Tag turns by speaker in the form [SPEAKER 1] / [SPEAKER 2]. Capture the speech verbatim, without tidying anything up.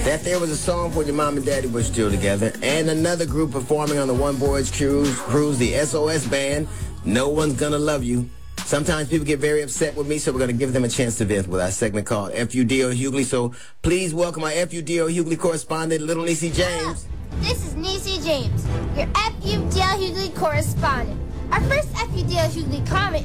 [SPEAKER 1] That there was a song when your mom and daddy were still together, and another group performing on the One Boys Cruise, cruise the S O S band, No One's Gonna Love You. Sometimes people get very upset with me, so we're going to give them a chance to vent with our segment called F U D O Hughley. So please welcome our F U D O Hughley correspondent, Little Niecy James.
[SPEAKER 2] Hello, this is Niecy James, your F U D O Hughley correspondent. Our first F U D O Hughley comment